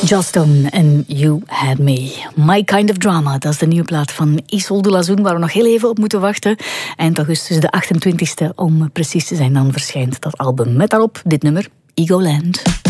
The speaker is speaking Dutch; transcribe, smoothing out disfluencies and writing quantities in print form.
Stone en You Had Me. My Kind of Drama, dat is de nieuwe plaat van Isolde Lazoen, waar we nog heel even op moeten wachten. Eind augustus, de 28e, om precies te zijn, dan verschijnt dat album. Met daarop dit nummer, Egoland.